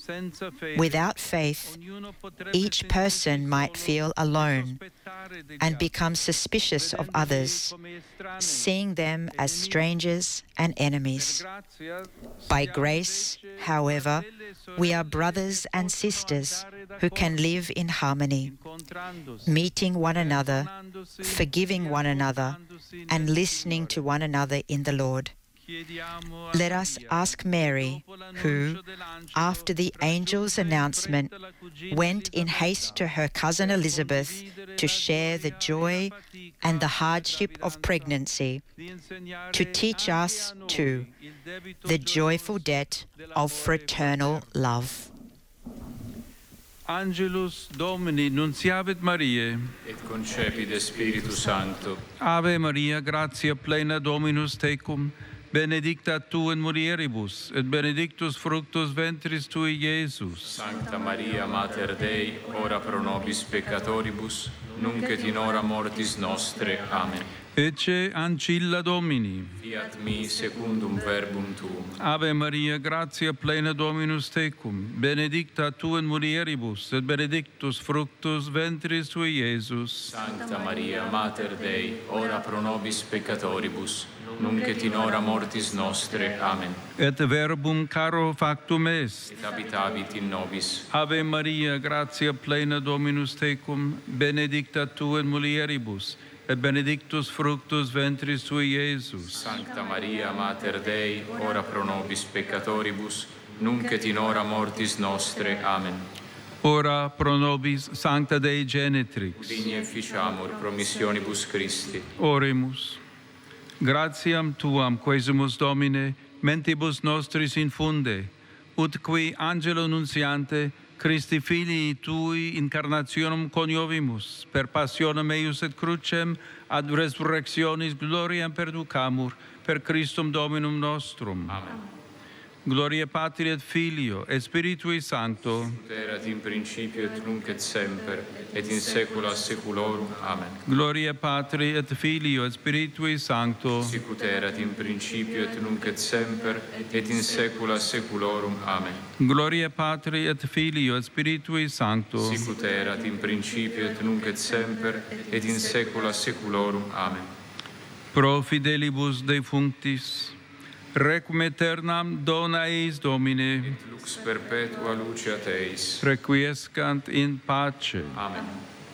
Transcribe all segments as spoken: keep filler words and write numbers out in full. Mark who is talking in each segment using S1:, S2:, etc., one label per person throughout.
S1: Without faith, each person might feel alone and become suspicious of others, seeing them as strangers and enemies. By grace, however, we are brothers and sisters who can live in harmony, meeting one another, forgiving one another, and listening to one another in the Lord. Let us ask Mary, who, after the angel's announcement, went in haste to her cousin Elizabeth to share the joy and the hardship of pregnancy, to teach us, too, the joyful debt of fraternal love.
S2: Angelus Domini nunciavit Mariae,
S3: et concepit Spiritus Sancto.
S2: Ave Maria, gratia plena Dominus tecum, benedicta tu in mulieribus, et benedictus fructus ventris tui, Iesus.
S3: Sancta Maria, Mater Dei, ora pro nobis peccatoribus, nunc et in hora mortis nostre. Amen.
S2: Ecce ancilla Domini.
S3: Fiat mi secundum verbum tuum.
S2: Ave Maria, gratia plena Dominus tecum, benedicta tu in mulieribus, et benedictus fructus ventris tui, Iesus.
S3: Sancta Maria, Mater Dei, ora pro nobis peccatoribus, nunc et in hora mortis nostre. Amen.
S2: Et verbum caro factum est.
S3: Et habitavit in nobis.
S2: Ave Maria, gratia plena Dominus tecum, benedicta tu in mulieribus, et benedictus fructus ventris tui, Iesus.
S3: Sancta Maria, Mater Dei, ora pro nobis peccatoribus, nunc et in hora mortis nostre. Amen.
S2: Ora pro nobis Sancta Dei Genetrix.
S3: Digne efficiamur promissionibus Christi.
S2: Oremus. Gratiam tuam, quesumus Domine, mentibus nostris infunde, ut qui angelo nunciante, Christi filii tui incarnationem coniovimus, per passionem eius et crucem, ad resurrectionis gloriam perducamur, per Christum Dominum nostrum.
S3: Amen.
S2: Gloria Patri et Filio, et Spiritui Sancto.
S3: Erat in principio et nunc et semper, et in saecula saeculorum. Amen.
S2: Gloria Patri et Filio, et Spiritui Sancto.
S3: Sicut erat in principio et nunc et semper, et in saecula saeculorum. Amen.
S2: Gloria Patri et Filio, et Spiritui Sancto.
S3: Sicut erat in principio et nunc et semper, et in saecula saeculorum. Amen.
S2: Pro fidelibus defunctis, requiem aeternam dona eis Domine,
S3: Et lux perpetua luceat eis.
S2: requiescant in pace.
S3: Amen.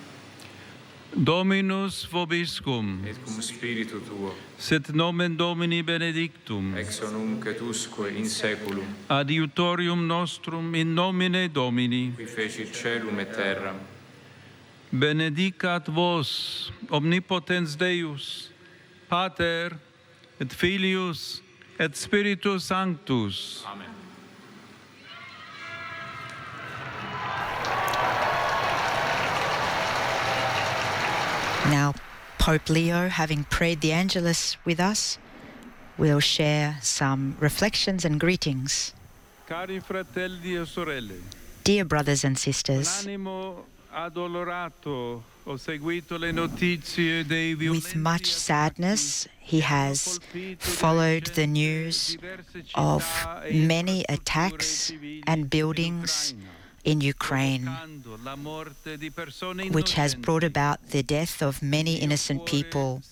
S2: Dominus vobiscum,
S3: Et cum spiritu tuo,
S2: sit nomen Domini benedictum,
S3: ex nunc et usque in saeculum,
S2: adiutorium nostrum in nomine Domini,
S3: qui fecit caelum et terram.
S2: benedicat vos, omnipotens Deus, Pater, et Filius, et Spiritus Sanctus.
S3: Amen.
S1: Now, Pope Leo, having prayed the Angelus with us, will share some reflections and greetings.
S2: Cari fratelli e sorelle,
S1: Dear brothers and sisters,
S2: l'animo addolorato ho seguito le notizie dei violenti
S1: with much sadness, he has followed the news of many attacks and buildings in Ukraine, which has brought about the death of many innocent people.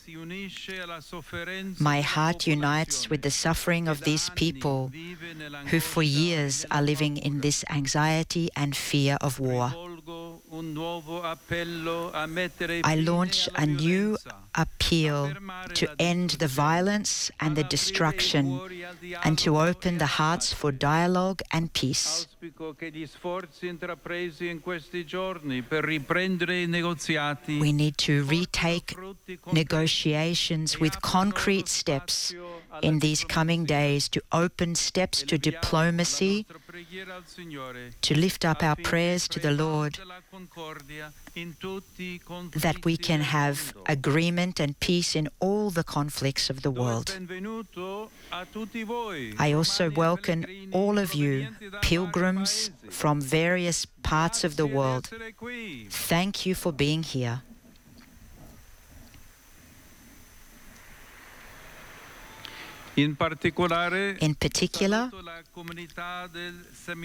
S1: My heart unites with the suffering of these people who for years are living in this anxiety and fear of war. I launch a new appeal to end the violence and the destruction and to open the hearts for dialogue and peace. We need to retake negotiations with concrete steps in these coming days to open steps to diplomacy, to lift up our prayers to the Lord, that we can have agreement and peace in all the conflicts of the world. I also welcome all of you, pilgrims from various parts of the world. Thank you for being here.
S2: In particular,
S1: In particular,